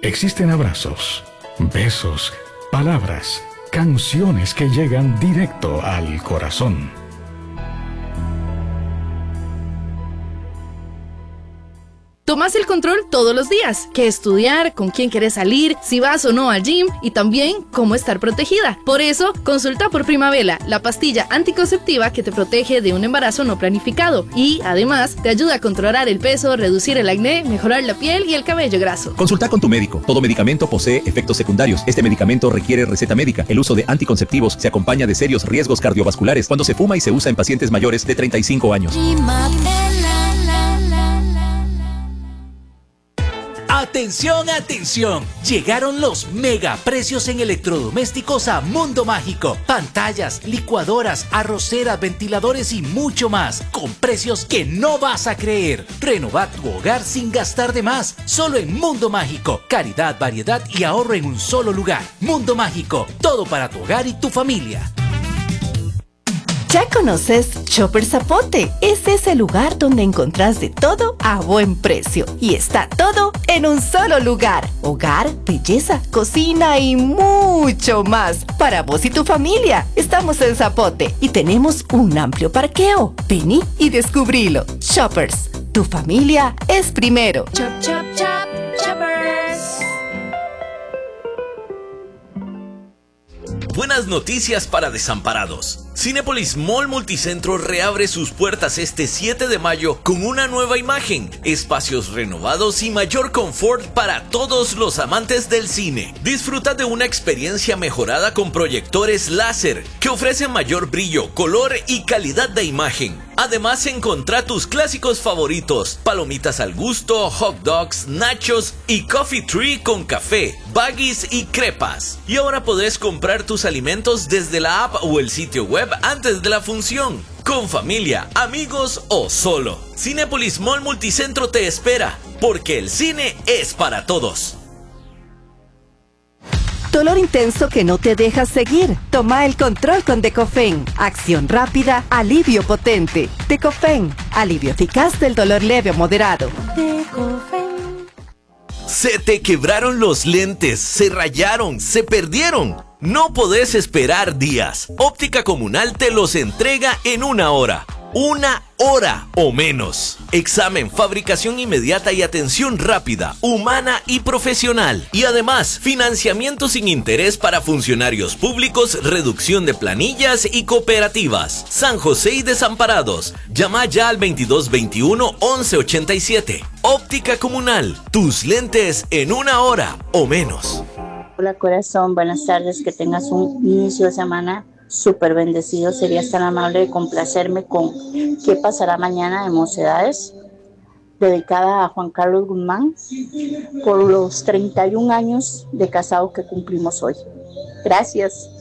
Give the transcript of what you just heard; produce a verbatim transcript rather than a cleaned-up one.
Existen abrazos, besos, palabras, canciones que llegan directo al corazón. Tomas el control todos los días, qué estudiar, con quién quieres salir, si vas o no al gym y también cómo estar protegida. Por eso, consulta por Primavela, la pastilla anticonceptiva que te protege de un embarazo no planificado y, además, te ayuda a controlar el peso, reducir el acné, mejorar la piel y el cabello graso. Consulta con tu médico. Todo medicamento posee efectos secundarios. Este medicamento requiere receta médica. El uso de anticonceptivos se acompaña de serios riesgos cardiovasculares cuando se fuma y se usa en pacientes mayores de treinta y cinco años. Atención, atención, llegaron los mega precios en electrodomésticos a Mundo Mágico. Pantallas, licuadoras, arroceras, ventiladores y mucho más, con precios que no vas a creer. Renova tu hogar sin gastar de más, solo en Mundo Mágico. Calidad, variedad y ahorro en un solo lugar. Mundo Mágico, todo para tu hogar y tu familia. ¿Ya conoces Shopper Zapote? Este es el lugar donde encontrás de todo a buen precio. Y está todo en un solo lugar. Hogar, belleza, cocina y mucho más. Para vos y tu familia. Estamos en Zapote y tenemos un amplio parqueo. Vení y descubrilo. Shoppers, tu familia es primero. Chop, chop, chop, Shoppers. Buenas noticias para desamparados. Cinépolis Mall Multicentro reabre sus puertas este siete de mayo con una nueva imagen, espacios renovados y mayor confort para todos los amantes del cine. Disfruta de una experiencia mejorada con proyectores láser que ofrecen mayor brillo, color y calidad de imagen. Además, encontrá tus clásicos favoritos, palomitas al gusto, hot dogs, nachos y coffee tree con café, baggies y crepas. Y ahora podés comprar tus alimentos desde la app o el sitio web antes de la función, con familia, amigos o solo. Cinépolis Mall Multicentro te espera, porque el cine es para todos. Dolor intenso que no te deja seguir. Toma el control con Decofen. Acción rápida, alivio potente. Decofen, alivio eficaz del dolor leve o moderado. Decofen. Se te quebraron los lentes, se rayaron, se perdieron. No podés esperar días. Óptica Comunal te los entrega en una hora. Una hora o menos. Examen, fabricación inmediata y atención rápida, humana y profesional. Y además, financiamiento sin interés para funcionarios públicos, reducción de planillas y cooperativas. San José y Desamparados. Llama ya al veintidós veintiuno once ochenta y siete. Óptica Comunal. Tus lentes en una hora o menos. Hola corazón, buenas tardes, que tengas un inicio de semana súper bendecido. Serías tan amable de complacerme con ¿Qué pasará mañana de Mocedades? Dedicada a Juan Carlos Guzmán por los treinta y un años de casado que cumplimos hoy. Gracias.